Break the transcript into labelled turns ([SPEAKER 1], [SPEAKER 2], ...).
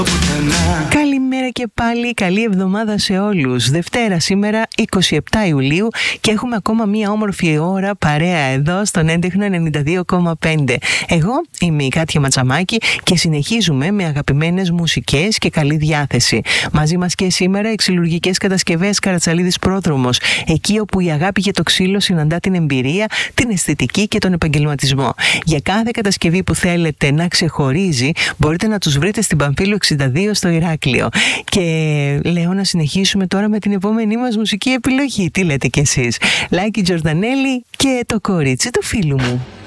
[SPEAKER 1] Καλημέρα και πάλι, καλή εβδομάδα σε όλους. Δευτέρα σήμερα 27 Ιουλίου και έχουμε ακόμα μία όμορφη ώρα παρέα εδώ στον έντεχνο 92,5. Εγώ είμαι η Κάτια Ματσαμάκη και συνεχίζουμε με αγαπημένες μουσικές και καλή διάθεση. Μαζί μας και σήμερα εξυλουργικές κατασκευές Καρατσαλίδης Πρόδρομος, εκεί όπου η αγάπη για το ξύλο συναντά την εμπειρία, την αισθητική και τον επαγγελματισμό. Για κάθε κατασκευή που θέλετε να ξεχωρίζει, μπορείτε να τους βρείτε στην Παμφύλου 62 στο Ηράκλειο. Και λέω να συνεχίσουμε τώρα με την επόμενή μας μουσική επιλογή. Τι λέτε κι εσείς? Λάκη Τζορδανέλη και το κορίτσι του φίλου μου.